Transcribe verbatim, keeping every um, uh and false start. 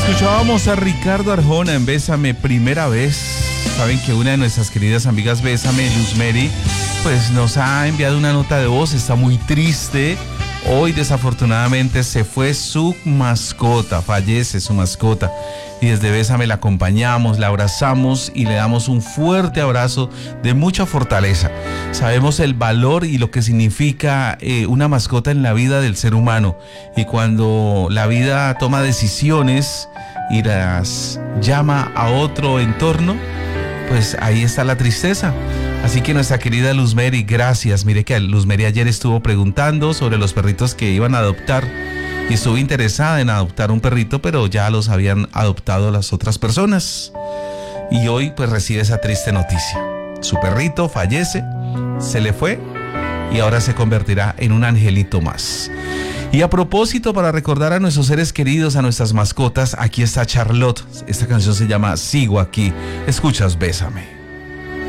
Escuchábamos a Ricardo Arjona en Bésame Primera Vez. Saben que una de nuestras queridas amigas Bésame, Luz Mary, pues nos ha enviado una nota de voz, está muy triste. Hoy desafortunadamente se fue su mascota, fallece su mascota. Y desde Bésame la acompañamos, la abrazamos y le damos un fuerte abrazo de mucha fortaleza. Sabemos el valor y lo que significa eh, una mascota en la vida del ser humano. Y cuando la vida toma decisiones y las llama a otro entorno, pues ahí está la tristeza. Así que nuestra querida Luz Mary, gracias. Mire que Luz Mary ayer estuvo preguntando sobre los perritos que iban a adoptar y estuvo interesada en adoptar un perrito, pero ya los habían adoptado las otras personas. Y hoy pues recibe esa triste noticia. Su perrito fallece, se le fue y ahora se convertirá en un angelito más. Y a propósito, para recordar a nuestros seres queridos, a nuestras mascotas, aquí está Charlotte. Esta canción se llama Sigo Aquí. Escuchas Bésame.